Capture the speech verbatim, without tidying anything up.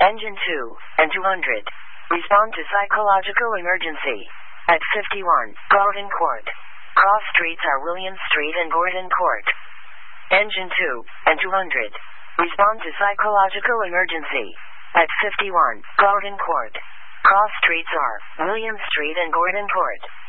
Engine two and two hundred. Respond to psychological emergency. At fifty-one, Gordon Court. Cross streets are William Street and Gordon Court. Engine two and two hundred. Respond to psychological emergency. At fifty-one, Gordon Court. Cross streets are William Street and Gordon Court.